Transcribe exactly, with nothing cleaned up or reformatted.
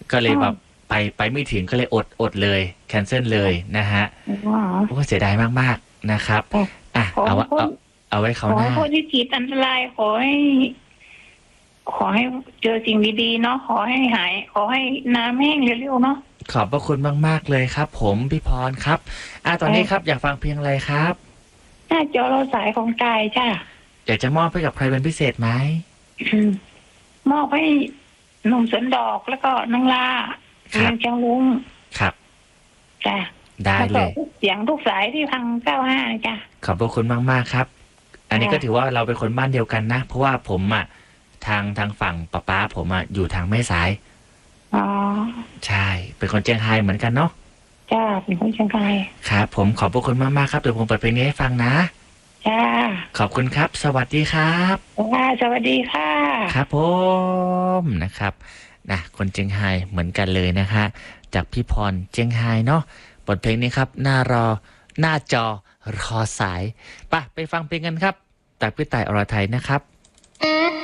ก็เลยแบบไปไปไม่ถึงก็เลยอดอดเลยแคนเซิลเลยนะฮะโอ้เสียดายมากๆนะครับอ่ะเอาเอาเอาไว้เขาขอหน้าให้พ้นวิกฤตอันตรายขอให้ขอให้เจอสิ่งดีๆเนาะขอให้หายขอให้น้ำแห้งเร็วๆเนาะขอบพระคุณมากๆเลยครับผมพี่พรครับอ่ะตอนนี้ครับอยากฟังเพลงอะไรครับหน้าจอเราสายของกายจ้าอยากจะมอบให้กับใครเป็นพิเศษไหมมอบให้หนุ่มสวนดอกแล้วก็น้องลาเรียงเชียงลุงครับจ้าได้เลยเสียงทุกสายที่พังเก้าห้าจ้าขอบพระคุณมากๆครับอันนี้ก็ถือว่าเราเป็นคนบ้านเดียวกันนะเพราะว่าผมอ่ะทางทางฝั่งป้าป้าผมอ่ะอยู่ทางแม่สายอ๋อใช่เป็นคนเชียงรายเหมือนกันเนาะจ้าเป็นคนเชียงรายครับผมขอบพระคุณมากๆครับเดี๋ยวผมเปิดเพลงนี้ให้ฟังนะจ้าขอบคุณครับสวัสดีครับค่ะสวัสดีค่ะครับผมนะครับนะคนเชียงรายเหมือนกันเลยนะคะจากพี่พรเชียงรายเนาะบทเพลงนี้ครับหน้ารอหน้าจอรอสายไปไปฟังเพลงกันครับจากพี่ต่ายอรไทยนะครับ